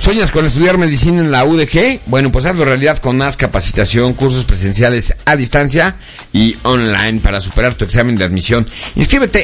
¿Sueñas con estudiar medicina en la UDG? Bueno, pues hazlo realidad con más capacitación, cursos presenciales a distancia y online para superar tu examen de admisión. Inscríbete